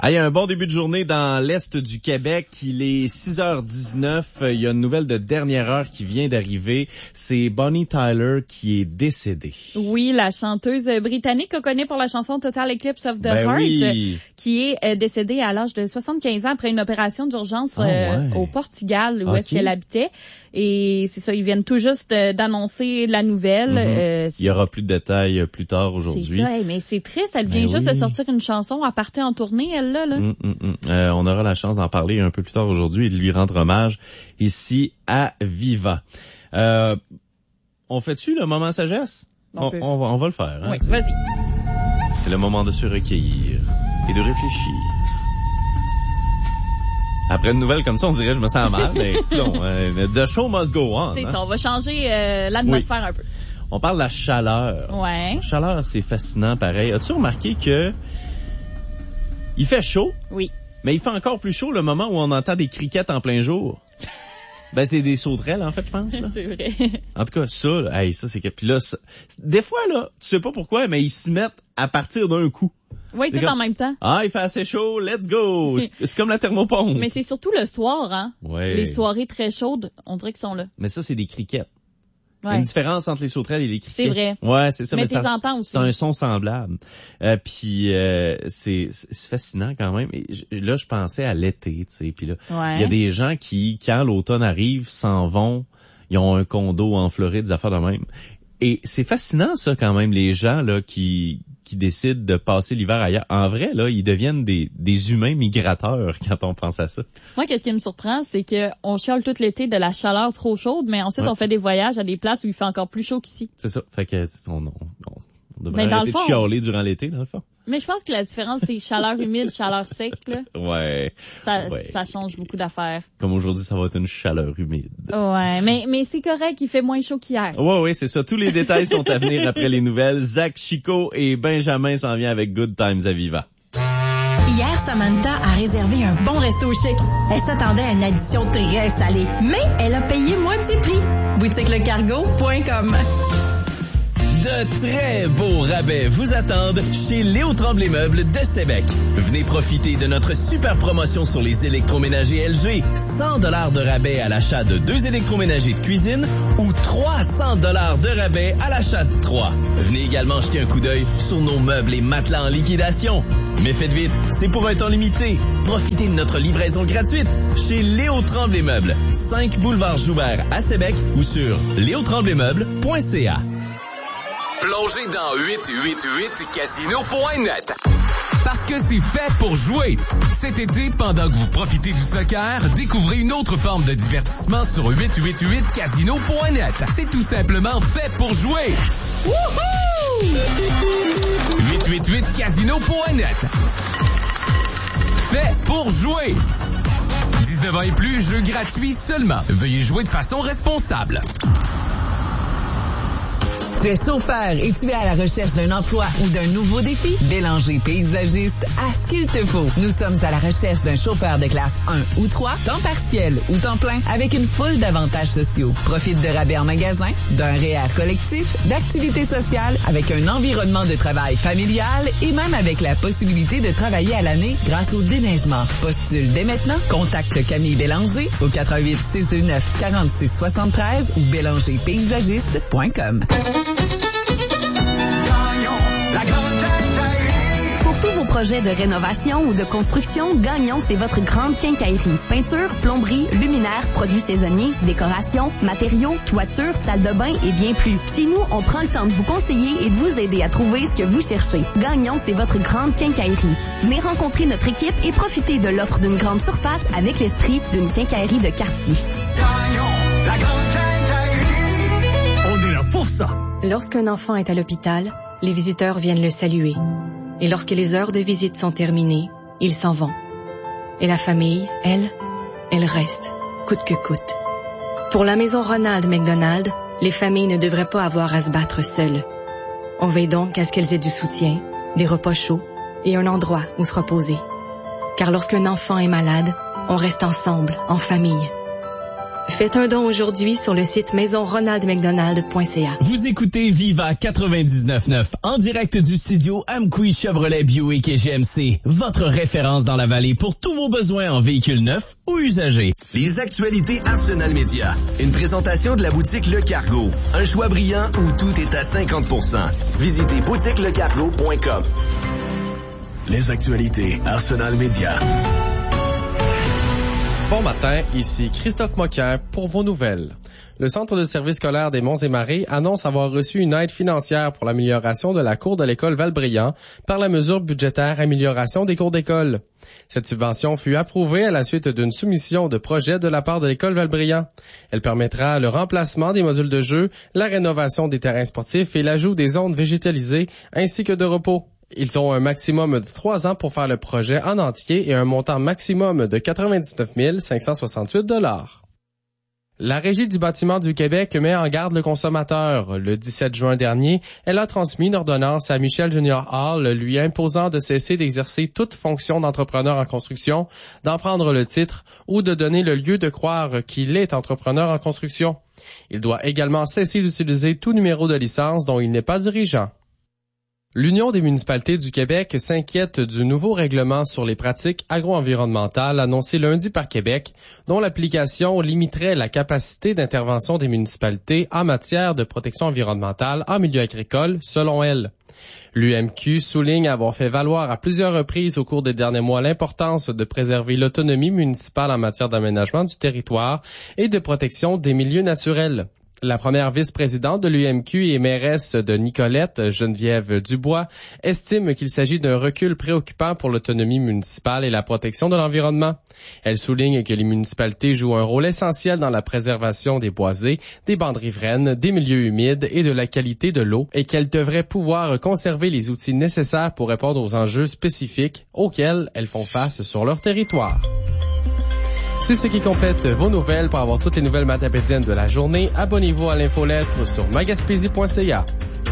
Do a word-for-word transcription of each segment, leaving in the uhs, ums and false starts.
Ah, il y a un bon début de journée dans l'Est du Québec. Il est six heures dix-neuf. Il y a une nouvelle de dernière heure qui vient d'arriver. C'est Bonnie Tyler qui est décédée. Oui, la chanteuse britannique qu'on connaît pour la chanson Total Eclipse of the ben Heart, oui. qui est euh, décédée à l'âge de soixante-quinze ans après une opération d'urgence oh, euh, ouais. au Portugal, où okay. est-ce qu'elle habitait. Et c'est ça, ils viennent tout juste euh, d'annoncer la nouvelle. Mm-hmm. Euh, il y aura plus de détails plus tard aujourd'hui. C'est ça, hey, mais c'est triste. Elle vient ben juste oui. de sortir une chanson. Elle partait en tournée, elle, là. là. Mm, mm, mm. Euh, on aura la chance d'en parler un peu plus tard aujourd'hui et de lui rendre hommage ici à Viva. Euh, on fait-tu le moment sagesse? On, on, peut... on, va, on va le faire. Hein? Oui, vas-y. C'est le moment de se recueillir et de réfléchir. Après une nouvelle comme ça, on dirait je me sens mal, mais non, euh, the show must go on. C'est hein? ça, on va changer euh, l'atmosphère oui. un peu. On parle de la chaleur. Ouais. La chaleur, c'est fascinant, pareil. As-tu remarqué que il fait chaud? Oui. Mais il fait encore plus chaud le moment où on entend des criquettes en plein jour. Ben, c'est des sauterelles, en fait, je pense. Là. C'est vrai. En tout cas, ça, là, hey, ça, c'est que... Puis là, ça... des fois, là, tu sais pas pourquoi, mais ils se mettent à partir d'un coup. Oui, tout comme... en même temps. Ah, il fait assez chaud, let's go! C'est comme la thermopompe. Mais c'est surtout le soir, hein. Ouais. Les soirées très chaudes, on dirait qu'ils sont là. Mais ça, c'est des criquettes. Ouais. Il y a une différence entre les sauterelles et les criquets. C'est vrai. Ouais, c'est ça. Mais, mais ça, entends aussi. C'est un son semblable. Euh, puis euh, c'est, c'est fascinant quand même. Et j- là, je pensais à l'été, tu sais. Puis là, il ouais. y a des gens qui, quand l'automne arrive, s'en vont. Ils ont un condo en Floride, des affaires de même. Et c'est fascinant ça quand même, les gens là qui qui décident de passer l'hiver ailleurs. En vrai, là, ils deviennent des, des humains migrateurs quand on pense à ça. Moi, qu'est-ce qui me surprend, c'est que on chiale tout l'été de la chaleur trop chaude, mais ensuite, ouais. on fait des voyages à des places où il fait encore plus chaud qu'ici. C'est ça. Fait que on, on, on devrait mais arrêter fond, de chialer durant l'été, dans le fond. Mais je pense que la différence, c'est chaleur humide, chaleur sec, là. Ouais. Ça, ouais. ça change beaucoup d'affaires. Comme aujourd'hui, ça va être une chaleur humide. Ouais, mais, mais c'est correct, il fait moins chaud qu'hier. Ouais, ouais, c'est ça. Tous les détails sont à venir après les nouvelles. Zach Chico et Benjamin s'en viennent avec Good Times à Viva. Hier, Samantha a réservé un bon resto chic. Elle s'attendait à une addition très salée, mais elle a payé moitié prix. boutique le cargo point com. De très beaux rabais vous attendent chez Léo Tremblay Meubles de Sébec. Venez profiter de notre super promotion sur les électroménagers L G. cent dollars de rabais à l'achat de deux électroménagers de cuisine ou trois cents dollars de rabais à l'achat de trois. Venez également jeter un coup d'œil sur nos meubles et matelas en liquidation. Mais faites vite, c'est pour un temps limité. Profitez de notre livraison gratuite chez Léo Tremblay Meubles, cinq boulevard Joubert à Sébec ou sur léo tremblay meubles point c a. Plongez dans huit cent quatre-vingt-huit casino point net. Parce que c'est fait pour jouer. Cet été, pendant que vous profitez du soccer, découvrez une autre forme de divertissement sur huit cent quatre-vingt-huit casino point net. C'est tout simplement fait pour jouer. Wouhou! huit cent quatre-vingt-huit casino point net. Fait pour jouer. dix-neuf ans et plus, jeu gratuit seulement. Veuillez jouer de façon responsable. Tu es chauffeur et tu es à la recherche d'un emploi ou d'un nouveau défi? Bélanger Paysagiste a ce qu'il te faut. Nous sommes à la recherche d'un chauffeur de classe un ou trois, temps partiel ou temps plein, avec une foule d'avantages sociaux. Profite de rabais en magasin, d'un R E E R collectif, d'activités sociales, avec un environnement de travail familial et même avec la possibilité de travailler à l'année grâce au déneigement. Postule dès maintenant. Contacte Camille Bélanger au quatre un huit, six deux neuf, quatre six trois trois ou bélanger paysagiste point com. Pour tous vos projets de rénovation ou de construction, Gagnon, c'est votre grande quincaillerie. Peinture, plomberie, luminaires, produits saisonniers, décoration, matériaux, toiture, salle de bain et bien plus. Chez nous, on prend le temps de vous conseiller et de vous aider à trouver ce que vous cherchez. Gagnon, c'est votre grande quincaillerie. Venez rencontrer notre équipe et profitez de l'offre d'une grande surface avec l'esprit d'une quincaillerie de quartier. Gagnon, la grande quincaillerie. On est là pour ça. Lorsqu'un enfant est à l'hôpital, les visiteurs viennent le saluer. Et lorsque les heures de visite sont terminées, ils s'en vont. Et la famille, elle, elle reste, coûte que coûte. Pour la maison Ronald McDonald, les familles ne devraient pas avoir à se battre seules. On veille donc à ce qu'elles aient du soutien, des repas chauds et un endroit où se reposer. Car lorsqu'un enfant est malade, on reste ensemble, en famille. Faites un don aujourd'hui sur le site maison ronald mcdonald point c a. Vous écoutez Viva quatre-vingt-dix-neuf neuf en direct du studio Amqui Chevrolet Buick et G M C, votre référence dans la vallée pour tous vos besoins en véhicules neufs ou usagés. Les actualités Arsenal Média. Une présentation de la boutique Le Cargo. Un choix brillant où tout est à cinquante pour cent. Visitez boutique le cargo point com. Les actualités Arsenal Média. Bon matin, ici Christophe Moquin pour vos nouvelles. Le Centre de services scolaire des Monts-et-Marais annonce avoir reçu une aide financière pour l'amélioration de la cour de l'école Val-Brillant par la mesure budgétaire Amélioration des cours d'école. Cette subvention fut approuvée à la suite d'une soumission de projet de la part de l'école Val-Brillant. Elle permettra le remplacement des modules de jeu, la rénovation des terrains sportifs et l'ajout des zones végétalisées ainsi que de repos. Ils ont un maximum de trois ans pour faire le projet en entier et un montant maximum de quatre-vingt-dix-neuf mille cinq cent soixante-huit dollars. La Régie du bâtiment du Québec met en garde le consommateur. Le dix-sept juin dernier, elle a transmis une ordonnance à Michel Junior Hall lui imposant de cesser d'exercer toute fonction d'entrepreneur en construction, d'en prendre le titre ou de donner le lieu de croire qu'il est entrepreneur en construction. Il doit également cesser d'utiliser tout numéro de licence dont il n'est pas dirigeant. L'Union des municipalités du Québec s'inquiète du nouveau règlement sur les pratiques agro-environnementales annoncé lundi par Québec, dont l'application limiterait la capacité d'intervention des municipalités en matière de protection environnementale en milieu agricole, selon elle. L'U M Q souligne avoir fait valoir à plusieurs reprises au cours des derniers mois l'importance de préserver l'autonomie municipale en matière d'aménagement du territoire et de protection des milieux naturels. La première vice-présidente de l'U M Q et mairesse de Nicolette, Geneviève Dubois, estime qu'il s'agit d'un recul préoccupant pour l'autonomie municipale et la protection de l'environnement. Elle souligne que les municipalités jouent un rôle essentiel dans la préservation des boisés, des bandes riveraines, des milieux humides et de la qualité de l'eau et qu'elles devraient pouvoir conserver les outils nécessaires pour répondre aux enjeux spécifiques auxquels elles font face sur leur territoire. C'est ce qui complète vos nouvelles. Pour avoir toutes les nouvelles matapédiennes de la journée, abonnez-vous à l'infolettre sur magaspésie point c a.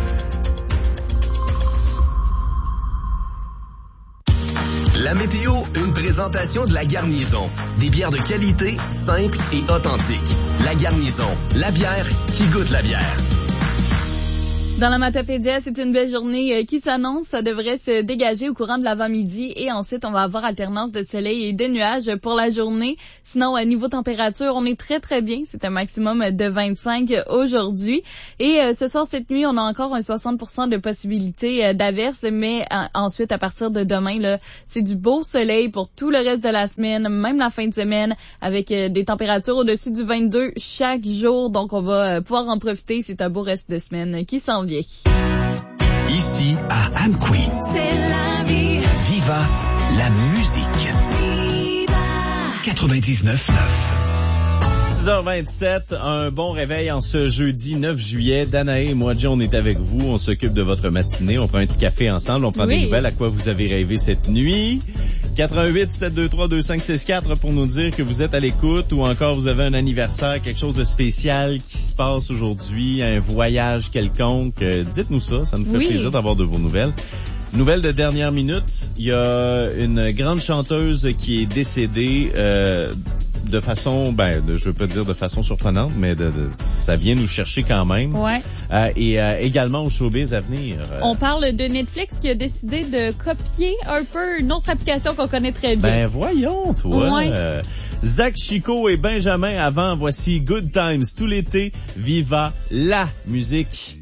La météo, une présentation de La Garnison. Des bières de qualité, simples et authentiques. La Garnison, la bière qui goûte la bière. Dans la Matapédia, c'est une belle journée qui s'annonce. Ça devrait se dégager au courant de l'avant-midi et ensuite, on va avoir alternance de soleil et de nuages pour la journée. Sinon, à niveau température, on est très, très bien. C'est un maximum de vingt-cinq aujourd'hui. Et euh, ce soir, cette nuit, on a encore un soixante pour cent de possibilité euh, d'averse, mais euh, ensuite, à partir de demain, là, c'est du beau soleil pour tout le reste de la semaine, même la fin de semaine, avec euh, des températures au-dessus du vingt-deux chaque jour. Donc, on va euh, pouvoir en profiter. C'est un beau reste de semaine qui s'en vient. Ici, à Amqui. C'est la vie. Viva la musique. Viva. quatre-vingt-dix-neuf neuf. six heures vingt-sept, un bon réveil en ce jeudi neuf juillet. Danae et moi, John, on est avec vous. On s'occupe de votre matinée. On prend un petit café ensemble. On prend oui. des nouvelles à quoi vous avez rêvé cette nuit. quatre un huit sept deux trois deux cinq six quatre pour nous dire que vous êtes à l'écoute ou encore vous avez un anniversaire, quelque chose de spécial qui se passe aujourd'hui, un voyage quelconque. Euh, dites-nous ça. Ça nous fait oui. plaisir d'avoir de vos nouvelles. Nouvelle de dernière minute, il y a une grande chanteuse qui est décédée euh, de façon, ben, de, je veux pas dire de façon surprenante, mais de, de, ça vient nous chercher quand même. Ouais. Euh, et euh, également au showbiz à venir. Euh, On parle de Netflix qui a décidé de copier un peu une autre application qu'on connaît très bien. Ben voyons, toi. Ouais. Euh, Zach Chico et Benjamin avant, voici Good Times tout l'été. Viva la musique.